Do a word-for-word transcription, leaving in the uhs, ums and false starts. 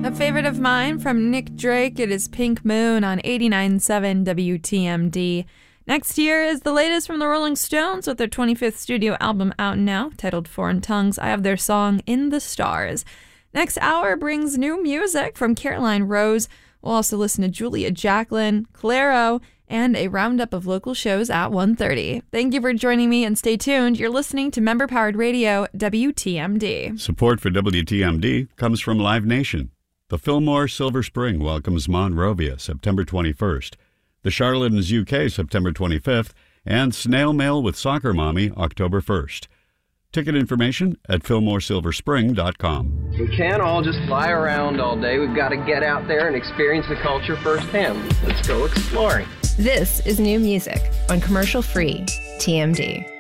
A favorite of mine from Nick Drake, it is Pink Moon on eighty-nine point seven W T M D. Next year is the latest from the Rolling Stones with their twenty-fifth studio album out now, titled Foreign Tongues. I have their song In the Stars. Next hour brings new music from Caroline Rose. We'll also listen to Julia Jacqueline, Clairo, and a roundup of local shows at one thirty. Thank you for joining me, and stay tuned. You're listening to member-powered radio, W T M D. Support for W T M D comes from Live Nation. The Fillmore Silver Spring welcomes Monrovia September twenty-first. The Charlatans U K September twenty-fifth. And Snail Mail with Soccer Mommy October first. Ticket information at fillmore silver spring dot com. We can't all just fly around all day. We've got to get out there and experience the culture firsthand. Let's go exploring. This is new music on commercial-free T M D.